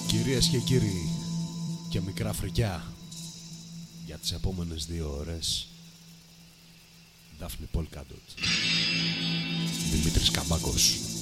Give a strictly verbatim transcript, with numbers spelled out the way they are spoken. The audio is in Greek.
Κυρίες και κύριοι και μικρά φρικιά, για τις επόμενες δύο ώρες Δάφνη Πολκάντοτ, Δημήτρης Καμπάκος.